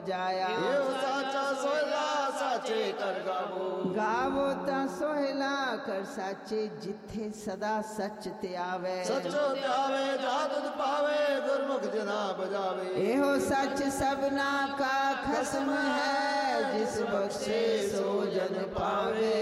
ਬਜਾਇਆ। ਇਹੋ ਸਾਚਾ ਸੋਹਿਲਾ ਸਾਚੇ ਕਰ ਗਾਵੋ। ਗਾਵੋ ਤਾਂ ਸੋਹਿਲਾ ਕਰ ਸਾਚੇ ਜਿੱਥੇ ਸਦਾ ਸੱਚ ਤੇ ਆਵੇ। ਸੱਚੋ ਧਿਆਵੇ ਜਾ ਤੁਧ ਪਾਵੇ ਗੁਰਮੁਖ ਜਨਾ ਬਜਾਵੇ। ਇਹੋ ਸੱਚ ਸਭਨਾ ਕਾ ਖਸਮ ਹੈ ਜਿਸ ਬਖਸ਼ੇ ਸੋ ਜਨ ਪਾਵੇ।